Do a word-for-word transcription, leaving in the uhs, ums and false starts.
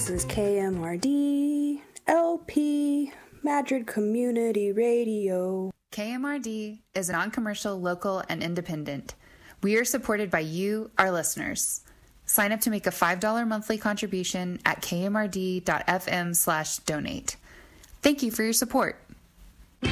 This is K M R D L P, Madrid Community Radio. K M R D is non-commercial, local, and independent. We are supported by you, our listeners. Sign up to make a five dollars monthly contribution at kmrd.fm slash donate. Thank you for your support.